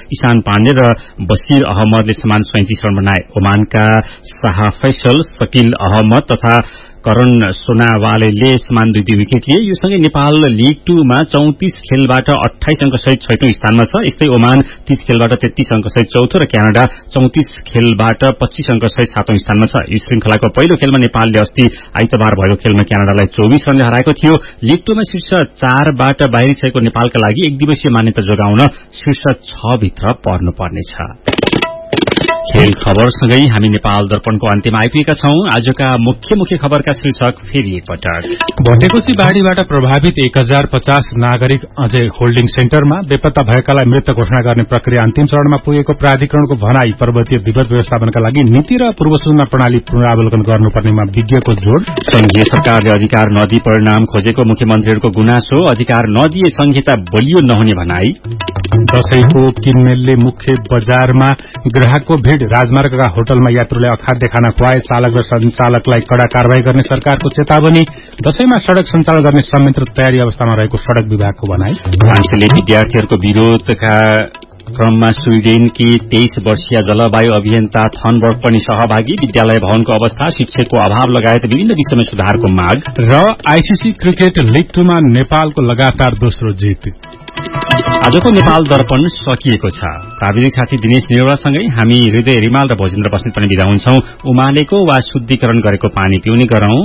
ईशान पाण्डे र बशीर अहमदले समान 37 रन बनाए। ओमानका शाह फैसल, शकील अहमद तथा करण सोनावालेले समान 2 विकेट लिए। यो सँगै नेपाल लीग 2 मा 34 खेलबाट 28 अंक सहित 6औं स्थानमा छ। यस्तै ओमान 30 खेलबाट 33 अंक सहित 4थो र क्यानाडा 34 खेलबाट 25 अंक सहित 7औं स्थानमा छ। यो श्रृंखलाको पहिलो खेलमा नेपालले अस्ति आइतबार भएको खेलमा क्यानाडालाई 24 रनले हराएको थियो। लीग 2 मा शीर्ष 4 बाट बाहिरिसकेको नेपालका लागि एक दिवसीय मान्यता जोगाउन शीर्ष 6 भित्र पर्नुपर्नेछ। खेल खबरसँगै हामी नेपाल दर्पणको अन्त्यमा आइपुगेका छौं। आजका मुख्य खबरका शीर्षक फेरि एकपटक। भटेकोशी बाढ़ीबाट प्रभावित 1050 नागरिक अझै होल्डिङ सेन्टरमा, बेपत्ता भएकालाई मृत घोषणा गर्ने प्रक्रिया अन्तिम चरणमा पुगेको प्राधिकरणको भनाई। पर्वतीय विपद व्यवस्थापनका लागि नीति र पूर्व सूचना प्रणाली पुनरावलोकन गर्नुपर्नेमा विज्ञको जोड़। संघीय सरकारले अधिकार नदिई परिणाम खोजेको मुख्यमन्त्रीहरूको गुनासो। अधिकार नदिए संहिता बलियो नहुने भनाई। दशैंको किनमेलले मुख्य बजारमा ग्राहकको भीड़। राजमार्गका होटलमा यात्रुलाई अखाद्य खाना खुवाए। चालक र संचालकलाई कड़ा कारवाही गर्ने सरकारको चेतावनी। दशैंमा सड़क सञ्चालन गर्ने संयन्त्र तयारी अवस्थामा रहेको सड़क विभागको भनाई। फ्रान्सले विद्यार्थीहरूको विरोधका क्रममा स्वीडेनकी 23 वर्षीय जलवायु अभियन्ता थनबर्ग पनि सहभागी। विद्यालय भवनको अवस्था, शिक्षकको अभाव लगायत विभिन्न विषयमा सुधारको माग। र आईसीसी क्रिकेट लीग 2 मा नेपालको लगातार दोस्रो जित। आजको नेपाल दर्पण सकिएको छ। प्राविधिक साथी दिनेश निरौलासँगै हामी हृदय रिमाल र भोजेन्द्र बस्नेत पनि बिदा हुन्छौं। उमालेको वा शुद्धिकरण गरेको पानी पिउने गरौं।